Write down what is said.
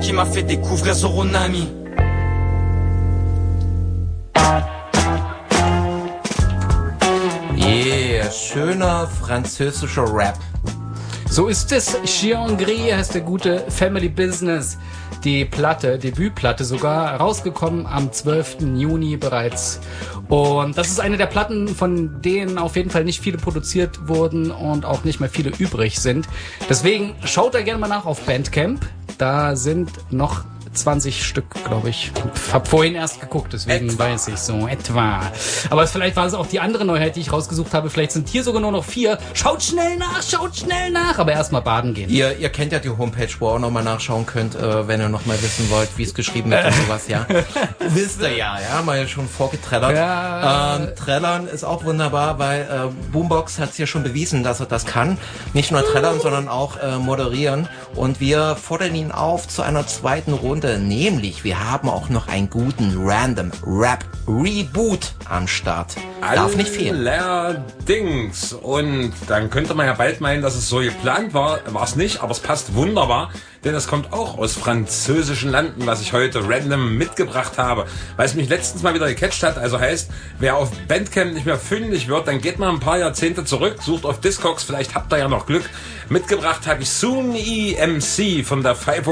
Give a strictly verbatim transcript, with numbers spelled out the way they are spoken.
qui m'a fait découvrir Zoronami. Yeah, schöner französischer Rap. So ist es. Chiangri heißt der gute Family Business. Die Platte, Debütplatte sogar, rausgekommen am zwölften Juni bereits. Und das ist eine der Platten, von denen auf jeden Fall nicht viele produziert wurden und auch nicht mehr viele übrig sind. Deswegen schaut da gerne mal nach auf Bandcamp. Da sind noch zwanzig Stück, glaube ich. Hab vorhin erst geguckt, deswegen etwa. Weiß ich so etwa. Aber vielleicht war es auch die andere Neuheit, die ich rausgesucht habe. Vielleicht sind hier sogar nur noch vier. Schaut schnell nach, schaut schnell nach. Aber erstmal baden gehen. Ihr, ihr kennt ja die Homepage, wo ihr auch nochmal nachschauen könnt, äh, wenn ihr nochmal wissen wollt, wie es geschrieben wird und sowas, ja. Wisst ihr ja, ja, mal schon vorgetrellert. Ja. Ähm, Trellern ist auch wunderbar, weil äh, Boombox hat es ja schon bewiesen, dass er das kann. Nicht nur trellern, sondern auch äh, moderieren. Und wir fordern ihn auf zu einer zweiten Runde. Nämlich, wir haben auch noch einen guten Random Rap Reboot am Start. Darf nicht fehlen. Allerdings. Und dann könnte man ja bald meinen, dass es so geplant war. War es nicht, aber es passt wunderbar. Denn es kommt auch aus französischen Landen, was ich heute random mitgebracht habe. Weil es mich letztens mal wieder gecatcht hat. Also heißt, wer auf Bandcamp nicht mehr fündig wird, dann geht mal ein paar Jahrzehnte zurück, sucht auf Discogs, vielleicht habt ihr ja noch Glück. Mitgebracht habe ich Soon E M C von der